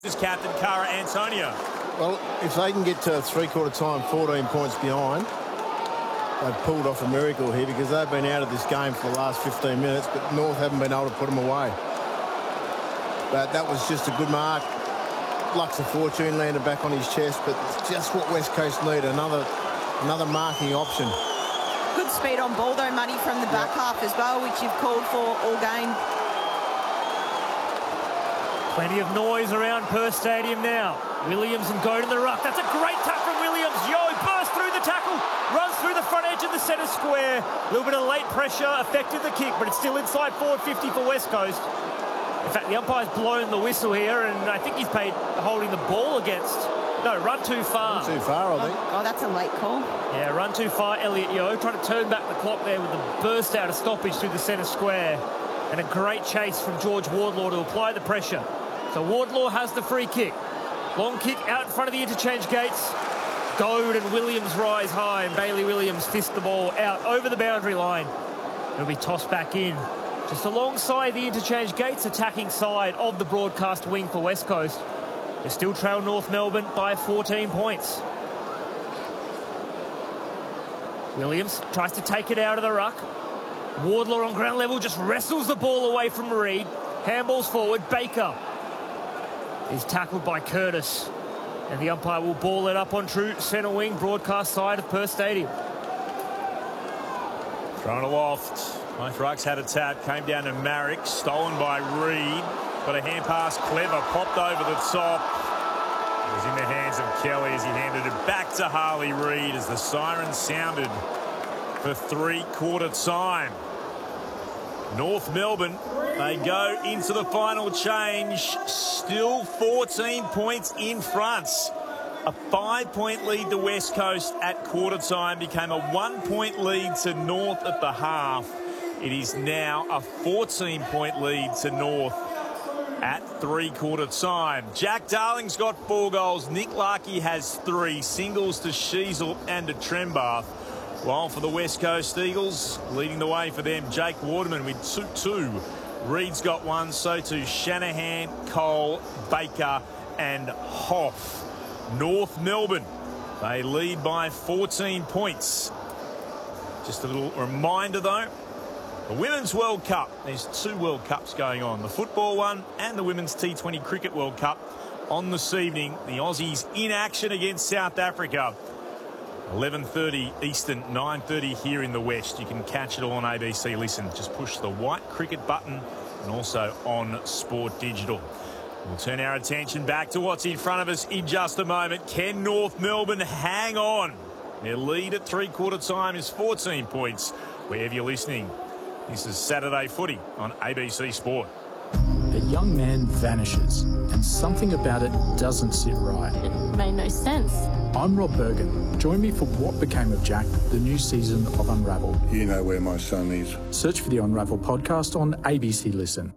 This captain, Cara Antonio. Well, if they can get to three-quarter time 14 points behind, they've pulled off a miracle here because they've been out of this game for the last 15 minutes, but North haven't been able to put them away. But that was just a good mark. Lux of Fortune landed back on his chest, but it's just what West Coast need, another marking option. Good speed on ball, though, Muddy, from the back half as well, which you've called for all game. Plenty of noise around Perth Stadium now. Williams and go to the ruck. That's a great tap from Williams. Yo bursts through the tackle, runs through the front edge of the centre square. A little bit of late pressure affected the kick, but it's still inside forward 50 for West Coast. In fact, the umpire's blown the whistle here, and I think he's paid holding the ball against. No, run too far. Run too far, I think. Oh, that's a late call. Yeah, run too far, Elliot Yeo. Trying to turn back the clock there with a burst out of stoppage through the centre square. And a great chase from George Wardlaw to apply the pressure. So Wardlaw has the free kick. Long kick out in front of the interchange gates. Goad and Williams rise high, and Bailey Williams fist the ball out over the boundary line. It'll be tossed back in. Just alongside the interchange gates, attacking side of the broadcast wing for West Coast. They still trail North Melbourne by 14 points. Williams tries to take it out of the ruck. Wardlaw on ground level just wrestles the ball away from Reid. Handballs forward. Baker is tackled by Curtis. And the umpire will ball it up on true centre wing, broadcast side of Perth Stadium. Thrown aloft. Both rucks had a tap. Came down to Marek. Stolen by Reid. Got a hand pass. Clever. Popped over the top. It was in the hands of Kelly as he handed it back to Harley Reid as the siren sounded for three-quarter time. North Melbourne, they go into the final change. Still 14 points in front. A 5-point lead to West Coast at quarter time became a 1-point lead to North at the half. It is now a 14-point lead to North at three-quarter time. Jack Darling's got 4 goals. Nick Larkey has 3. Singles to Sheasel and to Trembath. While for the West Coast Eagles, leading the way for them, Jake Waterman with 2. Reid's got 1, so too Shanahan, Cole, Baker and Hoff. North Melbourne, they lead by 14 points. Just a little reminder, though, the Women's World Cup. There's 2 World Cups going on, the football one and the Women's T20 Cricket World Cup on this evening. The Aussies in action against South Africa. 11:30 Eastern, 9:30 here in the West. You can catch it all on ABC Listen. Just push the white cricket button and also on Sport Digital. We'll turn our attention back to what's in front of us in just a moment. Can North Melbourne hang on? Their lead at three-quarter time is 14 points. Wherever you're listening, this is Saturday Footy on ABC Sport. A young man vanishes, and something about it doesn't sit right. It made no sense. I'm Rob Bergen. Join me for What Became of Jack, the new season of Unravel. You know where my son is. Search for the Unravel podcast on ABC Listen.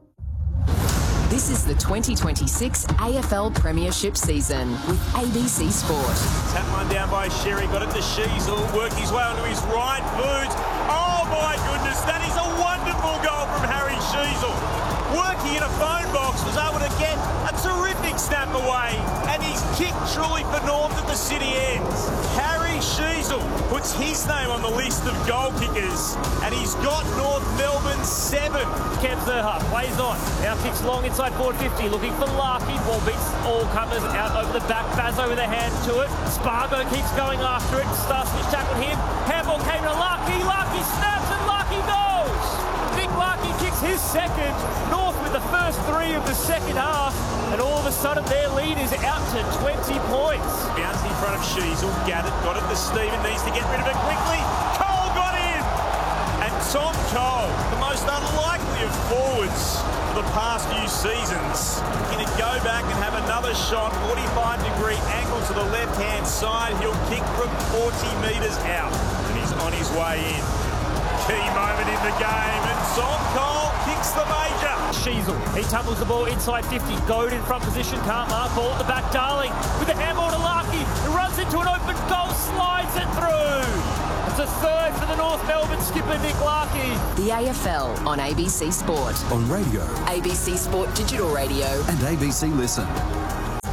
This is the 2026 AFL Premiership season with ABC Sport. Tap one down by Sherry, got it to Sheasel, worked his way onto his right boot. Oh my goodness, that is a wonderful goal from Harry Sheasel. Working in a phone box, was able to get a terrific snap away, and he's kicked truly for North at the city ends. Harry Sheasel puts his name on the list of goal kickers, and he's got North Melbourne 7. Cam Zerha plays on. Now kicks long inside forward 50, looking for Larkey. Ball beats all comers out over the back. Bazzo with a hand to it. Spargo keeps going after it. Starswitch tackled him. Handball came to Larkey. Larkey snaps and Larkey goes. Nick Larkey kicks his second. North with the first 3 of the second half. And all of a sudden their lead is out to 20 points. Bounced in front of Sheasel. Gaddett got it to Stephen. Needs to get rid of it quickly. Cole got in. And Tom Cole, the most unlikely of forwards for the past few seasons, going to go back and have another shot. 45-degree angle to the left-hand side. He'll kick from 40 metres out. And he's on his way in. Key moment in the game, and Tom Cole kicks the major. Sheasel, he tumbles the ball inside 50, Goad in front position, can't mark, ball at the back, Darling with the handball to Larkey, who runs into an open goal, slides it through. It's a third for the North Melbourne skipper, Nick Larkey. The AFL on ABC Sport. On radio, ABC Sport Digital Radio. and ABC Listen.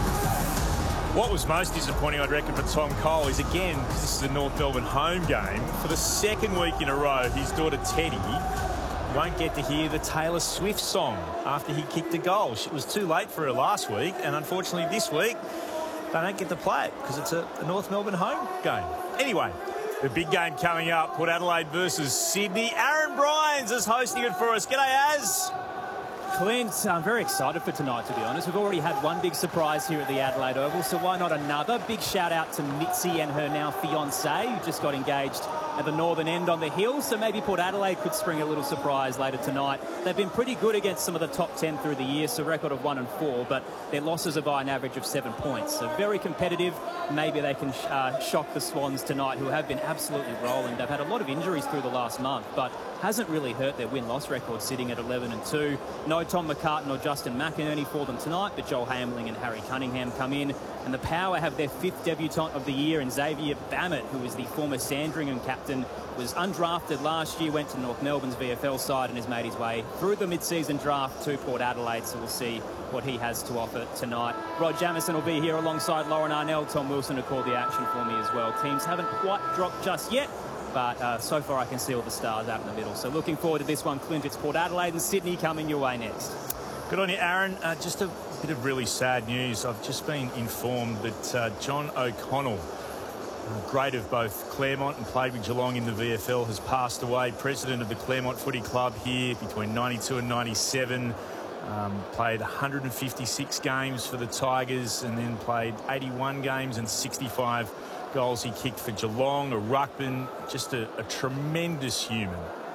What was most disappointing, I'd reckon, for Tom Cole is, again, because this is a North Melbourne home game, for the second week in a row, his daughter Teddy won't get to hear the Taylor Swift song after he kicked a goal. It was too late for her last week, and unfortunately this week, they don't get to play it because it's a North Melbourne home game. Anyway, the big game coming up, Port Adelaide versus Sydney. Aaron Bryans is hosting it for us. G'day, Az. Clint, I'm very excited for tonight, to be honest. We've already had one big surprise here at the Adelaide Oval, so why not another? Big shout out to Mitzi and her now fiancé, who just got engaged at the northern end on the hill, so maybe Port Adelaide could spring a little surprise later tonight. They've been pretty good against some of the top 10 through the year, so a record of 1-4, but their losses are by an average of 7 points. So very competitive. Maybe they can shock the Swans tonight, who have been absolutely rolling. They've had a lot of injuries through the last month, but hasn't really hurt their win-loss record, sitting at 11-2. No Tom McCartan or Justin McInerney for them tonight, but Joel Hamling and Harry Cunningham come in. And the Power have their 5th debutant of the year in Xavier Bammett, who is the former Sandringham captain, was undrafted last year, went to North Melbourne's VFL side and has made his way through the mid-season draft to Port Adelaide, so we'll see what he has to offer tonight. Rod Jamieson will be here alongside Lauren Arnell. Tom Wilson will call the action for me as well. Teams haven't quite dropped just yet, but so far I can see all the stars out in the middle. So looking forward to this one, Clint. It's Port Adelaide and Sydney coming your way next. Good on you, Aaron. Just a bit of really sad news. I've just been informed that John O'Connell, great of both Claremont and played with Geelong in the VFL, has passed away. President of the Claremont Footy Club here between 92 and 97. Played 156 games for the Tigers and then played 81 games and 65 goals he kicked for Geelong, a ruckman, just a tremendous human.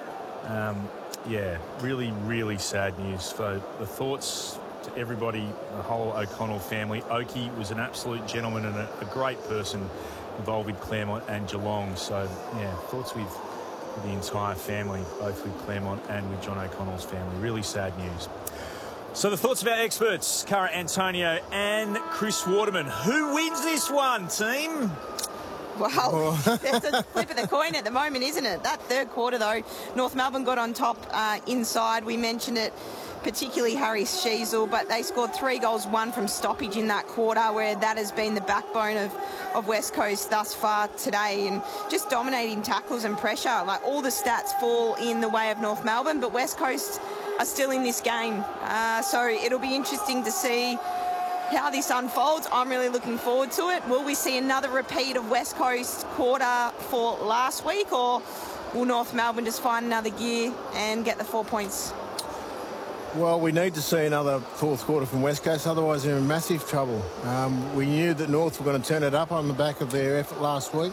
Yeah, really, really sad news. So the thoughts to everybody, the whole O'Connell family. Okie was an absolute gentleman and a great person involved with Claremont and Geelong. So, yeah, thoughts with the entire family, both with Claremont and with John O'Connell's family. Really sad news. So the thoughts of our experts, Cara Antonio and Chris Waterman. Who wins this one, team? Wow, that's a flip of the coin at the moment, isn't it? That third quarter, though, North Melbourne got on top inside. We mentioned it, particularly Harry Sheasel, but they scored 3 goals, 1 from stoppage in that quarter, where that has been the backbone of West Coast thus far today, and just dominating tackles and pressure. Like, all the stats fall in the way of North Melbourne, but West Coast are still in this game. So it'll be interesting to see how this unfolds. I'm really looking forward to it. Will we see another repeat of West Coast quarter for last week, or will North Melbourne just find another gear and get the 4 points? Well, we need to see another fourth quarter from West Coast, otherwise they're in massive trouble. We knew that North were going to turn it up on the back of their effort last week.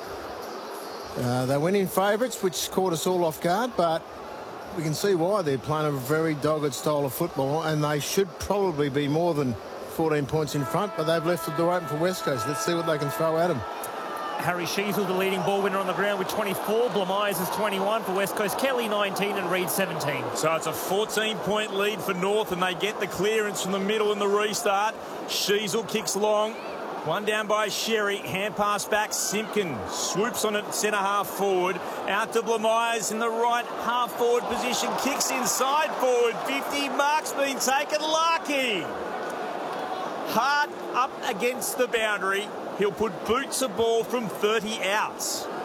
They went in favourites, which caught us all off guard, but we can see why. They're playing a very dogged style of football, and they should probably be more than 14 points in front, but they've left the door open for West Coast. Let's see what they can throw at them. Harry Sheasel, the leading ball winner on the ground with 24. Blamires is 21 for West Coast. Kelly 19 and Reid 17. So it's a 14-point lead for North, and they get the clearance from the middle in the restart. Sheasel kicks long. One down by Sherry. Hand pass back. Simpkin swoops on it centre half forward. Out to Blamires in the right half forward position. Kicks inside forward. 50 marks being taken. Larkey. Hard up against the boundary. He'll put boots a ball from 30 outs.